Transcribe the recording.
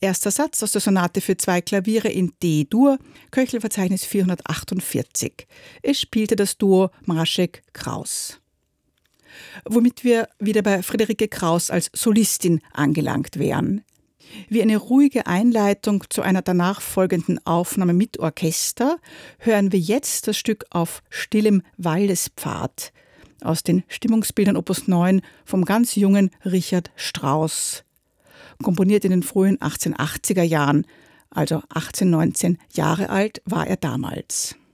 Erster Satz aus der Sonate für 2 Klaviere in D-Dur, Köchelverzeichnis 448. Es spielte das Duo Mrašek-Kraus. Womit wir wieder bei Friederike Kraus als Solistin angelangt wären. Wie eine ruhige Einleitung zu einer danach folgenden Aufnahme mit Orchester hören wir jetzt das Stück auf stillem Waldespfad aus den Stimmungsbildern Opus 9 vom ganz jungen Richard Strauss. Komponiert in den frühen 1880er Jahren, also 18, 19 Jahre alt war er damals.